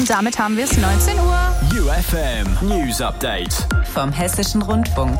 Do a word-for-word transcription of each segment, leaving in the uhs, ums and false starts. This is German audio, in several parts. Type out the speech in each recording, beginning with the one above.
Und damit haben wir es neunzehn Uhr. U F M News Update vom Hessischen Rundfunk.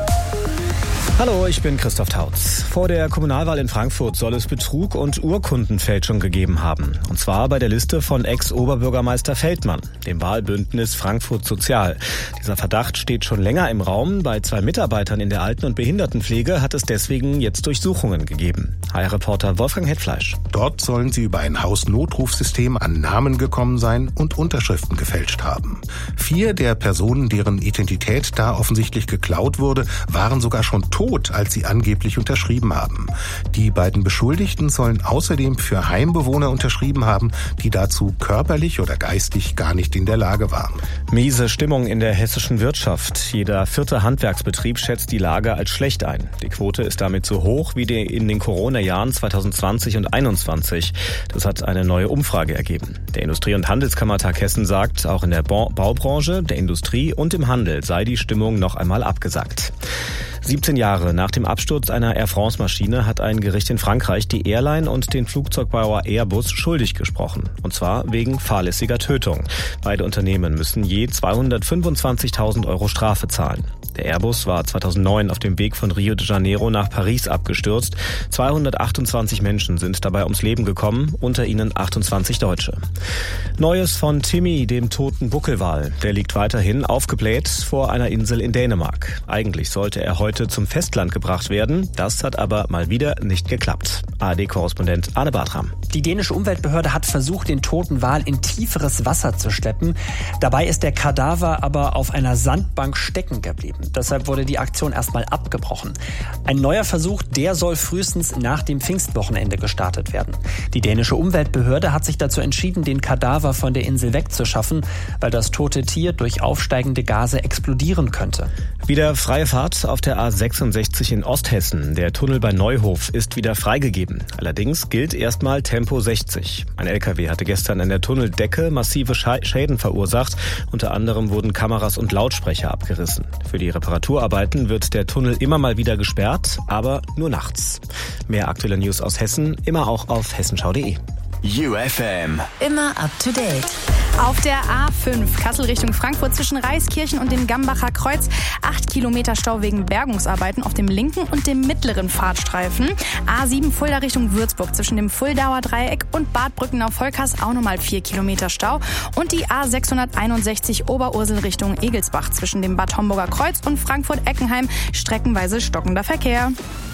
Hallo, ich bin Christoph Tautz. Vor der Kommunalwahl in Frankfurt soll es Betrug und Urkundenfälschung gegeben haben. Und zwar bei der Liste von Ex-Oberbürgermeister Feldmann, dem Wahlbündnis Frankfurt Sozial. Dieser Verdacht steht schon länger im Raum. Bei zwei Mitarbeitern in der Alten- und Behindertenpflege hat es deswegen jetzt Durchsuchungen gegeben. H R-Reporter Wolfgang Hetfleisch. Dort sollen sie über ein Hausnotrufsystem an Namen gekommen sein und Unterschriften gefälscht haben. Vier der Personen, deren Identität da offensichtlich geklaut wurde, waren sogar schon tot, als sie angeblich unterschrieben haben. Die beiden Beschuldigten sollen außerdem für Heimbewohner unterschrieben haben, die dazu körperlich oder geistig gar nicht in der Lage waren. Miese Stimmung in der hessischen Wirtschaft. Jeder vierte Handwerksbetrieb schätzt die Lage als schlecht ein. Die Quote ist damit so hoch wie in den Corona-Jahren zwanzig zwanzig und einundzwanzig. Das hat eine neue Umfrage ergeben. Der Industrie- und Handelskammertag Hessen sagt, auch in der Baubranche, der Industrie und im Handel sei die Stimmung noch einmal abgesackt. siebzehn Jahre nach dem Absturz einer Air France-Maschine hat ein Gericht in Frankreich die Airline und den Flugzeugbauer Airbus schuldig gesprochen. Und zwar wegen fahrlässiger Tötung. Beide Unternehmen müssen je zweihundertfünfundzwanzigtausend Euro Strafe zahlen. Der Airbus war zweitausendneun auf dem Weg von Rio de Janeiro nach Paris abgestürzt. zweihundertachtundzwanzig Menschen sind dabei ums Leben gekommen, unter ihnen achtundzwanzig Deutsche. Neues von Timmy, dem toten Buckelwal. Der liegt weiterhin aufgebläht vor einer Insel in Dänemark. Eigentlich sollte er heute zum Festland gebracht werden. Das hat aber mal wieder nicht geklappt. A R D-Korrespondent Arne Bartram. Die dänische Umweltbehörde hat versucht, den toten Wal in tieferes Wasser zu schleppen. Dabei ist der Kadaver aber auf einer Sandbank stecken geblieben. Deshalb wurde die Aktion erstmal abgebrochen. Ein neuer Versuch, der soll frühestens nach dem Pfingstwochenende gestartet werden. Die dänische Umweltbehörde hat sich dazu entschieden, den Kadaver von der Insel wegzuschaffen, weil das tote Tier durch aufsteigende Gase explodieren könnte. Wieder freie Fahrt auf der A sechsundsechzig in Osthessen. Der Tunnel bei Neuhof ist wieder freigegeben. Allerdings gilt erstmal Tempo sechzig. Ein L K W hatte gestern an der Tunneldecke massive Schäden verursacht. Unter anderem wurden Kameras und Lautsprecher abgerissen. Für die Reparaturarbeiten wird der Tunnel immer mal wieder gesperrt, aber nur nachts. Mehr aktuelle News aus Hessen, immer auch auf hessenschau punkt de. U F M. Immer up to date. Auf der A fünf Kassel Richtung Frankfurt zwischen Reiskirchen und dem Gambacher Kreuz acht Kilometer Stau wegen Bergungsarbeiten auf dem linken und dem mittleren Fahrtstreifen. A sieben Fulda Richtung Würzburg zwischen dem Fuldauer Dreieck und Bad Brückenau-Volkers auch nochmal vier Kilometer Stau. Und die A sechshunderteinundsechzig Oberursel Richtung Egelsbach zwischen dem Bad Homburger Kreuz und Frankfurt-Eckenheim streckenweise stockender Verkehr.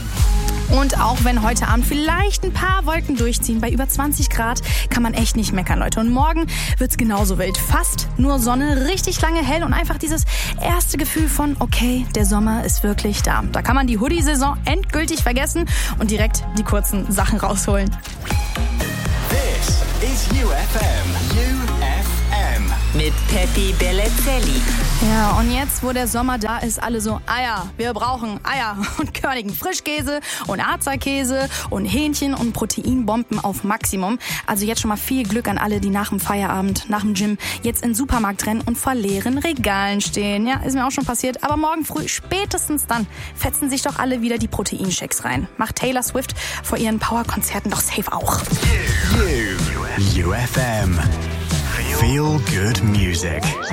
Und auch wenn heute Abend vielleicht ein paar Wolken durchziehen, bei über zwanzig Grad kann man echt nicht meckern, Leute. Und morgen wird's genauso wild. Fast nur Sonne, richtig lange hell und einfach dieses erste Gefühl von, okay, der Sommer ist wirklich da. Da kann man die Hoodie-Saison endgültig vergessen und direkt die kurzen Sachen rausholen. This is U F M. U F M. Mit Pepi Bellezelli. Ja, und jetzt, wo der Sommer da ist, alle so, Eier, wir brauchen Eier und körnigen Frischkäse und Arzerkäse und Hähnchen und Proteinbomben auf Maximum. Also jetzt schon mal viel Glück an alle, die nach dem Feierabend, nach dem Gym jetzt in den Supermarkt rennen und vor leeren Regalen stehen. Ja, ist mir auch schon passiert, aber morgen früh, spätestens dann, fetzen sich doch alle wieder die Proteinshakes rein. Macht Taylor Swift vor ihren Powerkonzerten doch safe auch. You. U F M. Feel good music.